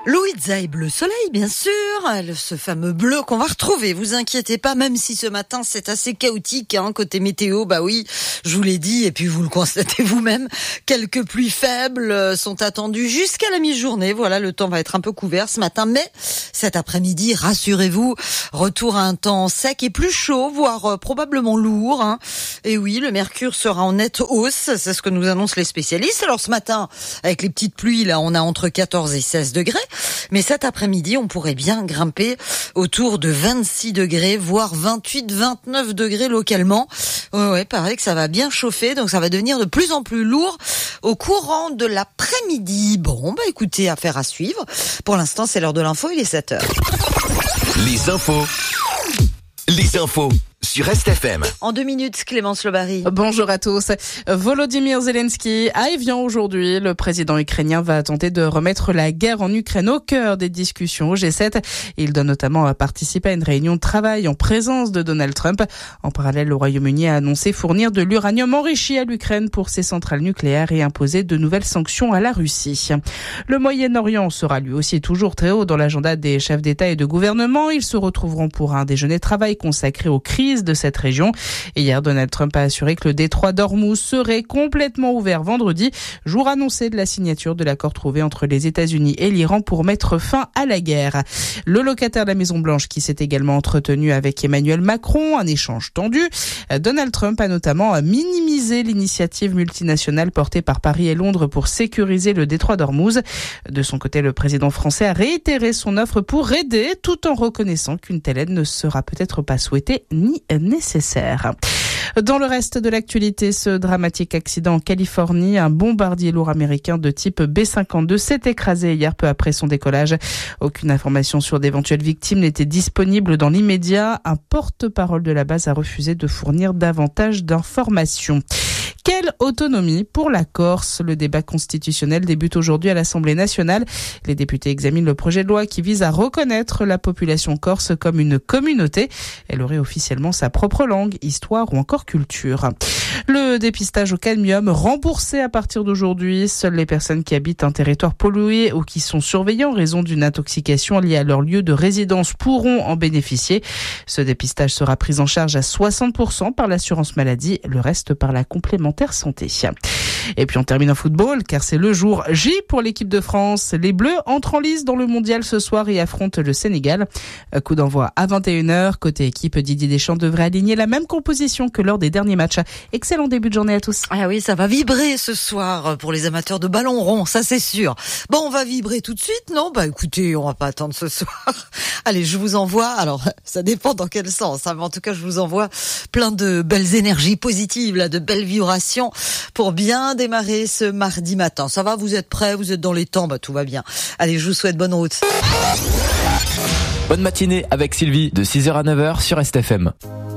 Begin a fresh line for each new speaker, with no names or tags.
Louisa et bleu soleil, bien sûr, ce fameux bleu qu'on va retrouver. Vous inquiétez pas, même si ce matin c'est assez chaotique côté météo. Bah oui, je vous l'ai dit, et puis vous le constatez vous-même. Quelques pluies faibles sont attendues jusqu'à la mi-journée. Voilà, le temps va être un peu couvert ce matin, mais cet après-midi, rassurez-vous, retour à un temps sec et plus chaud, voire probablement lourd. Et oui, le mercure sera en nette hausse, c'est ce que nous annoncent les spécialistes. Alors ce matin, avec les petites pluies, là, on a entre 14 et 16 degrés. Mais cet après-midi, on pourrait bien grimper autour de 26 degrés, voire 28, 29 degrés localement. Ouais, pareil que ça va bien chauffer, donc ça va devenir de plus en plus lourd au courant de l'après-midi. Bon, écoutez, affaire à suivre. Pour l'instant, c'est l'heure de l'info, il est 7h.
Les infos sur RestFM.
En 2 minutes, Clémence Lebary.
Bonjour à tous. Volodymyr Zelensky à Évian aujourd'hui. Le président ukrainien va tenter de remettre la guerre en Ukraine au cœur des discussions au G7. Il doit notamment participer à une réunion de travail en présence de Donald Trump. En parallèle, le Royaume-Uni a annoncé fournir de l'uranium enrichi à l'Ukraine pour ses centrales nucléaires et imposer de nouvelles sanctions à la Russie. Le Moyen-Orient sera lui aussi toujours très haut dans l'agenda des chefs d'État et de gouvernement. Ils se retrouveront pour un déjeuner de travail consacré aux crises de cette région. Et hier, Donald Trump a assuré que le détroit d'Ormuz serait complètement ouvert vendredi, jour annoncé de la signature de l'accord trouvé entre les États-Unis et l'Iran pour mettre fin à la guerre. Le locataire de la Maison-Blanche qui s'est également entretenu avec Emmanuel Macron, un échange tendu. Donald Trump a notamment minimisé l'initiative multinationale portée par Paris et Londres pour sécuriser le détroit d'Ormuz. De son côté, le président français a réitéré son offre pour aider, tout en reconnaissant qu'une telle aide ne sera peut-être pas souhaitée ni nécessaire. Dans le reste de l'actualité, ce dramatique accident en Californie, un bombardier lourd américain de type B-52 s'est écrasé hier peu après son décollage. Aucune information sur d'éventuelles victimes n'était disponible dans l'immédiat. Un porte-parole de la base a refusé de fournir davantage d'informations. Quelle autonomie pour la Corse? Le débat constitutionnel débute aujourd'hui à l'Assemblée nationale. Les députés examinent le projet de loi qui vise à reconnaître la population corse comme une communauté. Elle aurait officiellement sa propre langue, histoire ou encore culture. Le dépistage au cadmium remboursé à partir d'aujourd'hui. Seules les personnes qui habitent un territoire pollué ou qui sont surveillées en raison d'une intoxication liée à leur lieu de résidence pourront en bénéficier. Ce dépistage sera pris en charge à 60% par l'assurance maladie, le reste par la complémentaire santé. Et puis on termine en football car c'est le jour J pour l'équipe de France. Les Bleus entrent en lice dans le mondial ce soir et affrontent le Sénégal. Coup d'envoi à 21h. Côté équipe, Didier Deschamps devrait aligner la même composition que lors des derniers matchs. Excellent début de journée à tous.
Ah oui, ça va vibrer ce soir pour les amateurs de ballon rond, ça c'est sûr. Bon, on va vibrer tout de suite, non? Écoutez, on va pas attendre ce soir. Allez, je vous envoie, alors ça dépend dans quel sens, mais en tout cas je vous envoie plein de belles énergies positives, là, de belles vibrations pour bien démarrer ce mardi matin. Ça va, vous êtes prêts, vous êtes dans les temps, tout va bien. Allez, je vous souhaite bonne route.
Bonne matinée avec Sylvie de 6h à 9h sur RestFM.